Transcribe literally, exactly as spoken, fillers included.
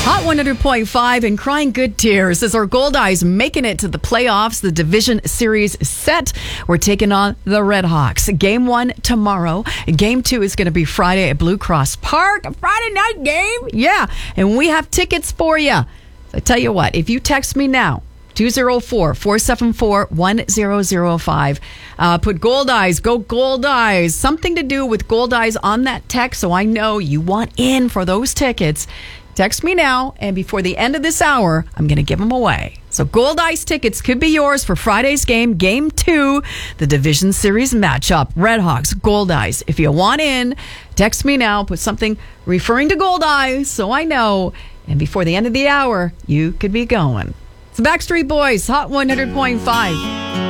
Hot one hundred point five and crying good tears as our Gold Eyes making it to the playoffs. The division series is set. We're taking on the Red Hawks. Game one tomorrow. Game two is going to be Friday at Blue Cross Park. A Friday night game. Yeah. And we have tickets for you. I tell you what, if you text me now, two oh four, four seven four, one oh oh five. Uh, put Gold Eyes, go Gold Eyes. Something to do with Gold Eyes on that text so I know you want in for those tickets. Text me now, and before the end of this hour, I'm going to give them away. So Gold Eyes tickets could be yours for Friday's game, Game two, the Division Series matchup. Red Hawks, Gold Eyes. If you want in, text me now. Put something referring to Gold Eyes so I know. And before the end of the hour, you could be going. It's the Backstreet Boys, Hot one hundred point five.